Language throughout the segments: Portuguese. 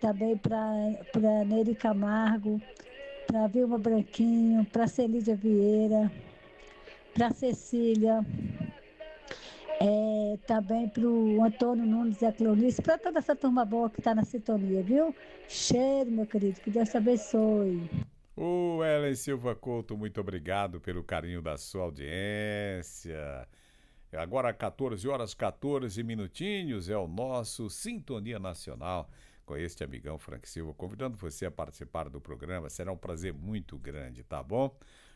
também para Nery Camargo, para Vilma Branquinho, para Celídia Vieira, para Cecília, também para o Antônio Nunes e a Cleonice, para toda essa turma boa que está na sintonia, viu? Cheiro, meu querido, que Deus te abençoe. Ô, Ellen Silva Couto, muito obrigado pelo carinho da sua audiência. Agora 14 horas 14 minutinhos é o nosso Sintonia Nacional com este amigão Frank Silva, convidando você a participar do programa. Será um prazer muito grande, tá bom?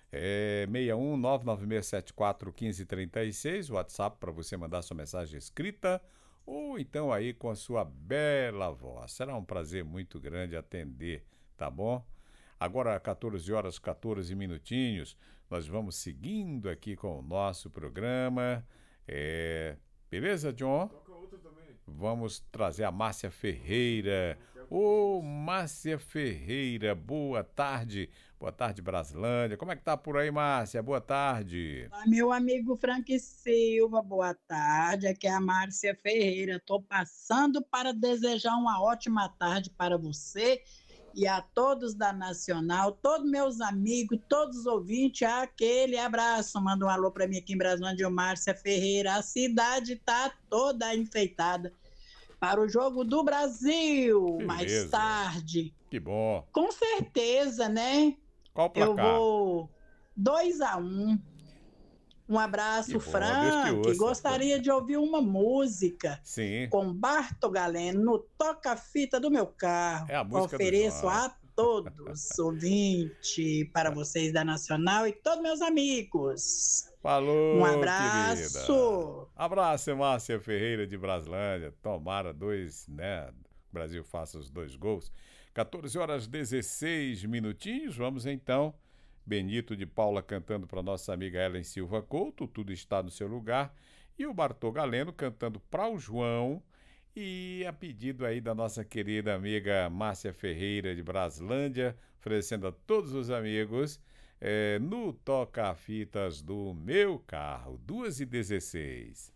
61 99674 1536, WhatsApp para você mandar sua mensagem escrita ou então aí com a sua bela voz. Será um prazer muito grande atender, tá bom? Agora 14 horas 14 minutinhos, nós vamos seguindo aqui com o nosso programa. Beleza, John? Vamos trazer a Márcia Ferreira. Ô, Márcia Ferreira, boa tarde. Boa tarde, Braslândia. Como é que tá por aí, Márcia? Boa tarde. Olá, meu amigo Frank Silva, boa tarde. Aqui é a Márcia Ferreira. Estou passando para desejar uma ótima tarde para você e a todos da Nacional, todos meus amigos, todos os ouvintes, aquele abraço. Manda um alô para mim aqui em Braslândia, Márcia Ferreira. A cidade está toda enfeitada para o Jogo do Brasil, Beleza. mais tarde. Que bom. Com certeza, né? Qual o placar? Eu vou 2-1. Um abraço, Que bom, Deus te Frank. ouça. Gostaria de ouvir uma música Sim. com Barto Galeno no toca-fita do meu carro. É a música do Ofereço João. a todos, ouvinte, para vocês da Nacional e todos meus amigos. Falou, Um abraço. querida. Abraço, Márcia Ferreira de Braslândia. Tomara dois, né? O Brasil faça os 2 gols. 14 horas 16 minutinhos. Vamos então. Benito de Paula cantando para nossa amiga Ellen Silva Couto. Tudo está no seu lugar. E o Bartô Galeno cantando para o João. E a pedido aí da nossa querida amiga Márcia Ferreira de Braslândia, oferecendo a todos os amigos no toca-fitas do meu carro, 2h16.